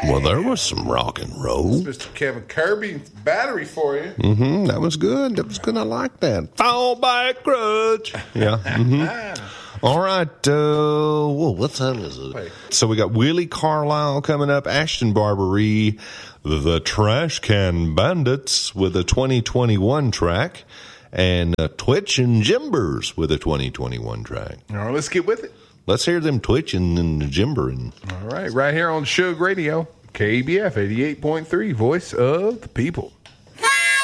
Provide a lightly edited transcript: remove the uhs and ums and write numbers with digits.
Well, there was some rock and roll. Mr. Kevin Kirby Battery for you. Mm-hmm. That was good. That was good. I like that. Fall back grudge. Yeah. Mm-hmm. All right. What time is it? Wait. So we got Willie Carlisle coming up, Ashton Barberie, the Trash Can Bandits with a 2021 track, and Twitch and Jimbers with a 2021 track. All right, let's get with it. Let's hear them twitching and jimbering. All right, right here on Suge Radio, KBF 88.3, Voice of the People.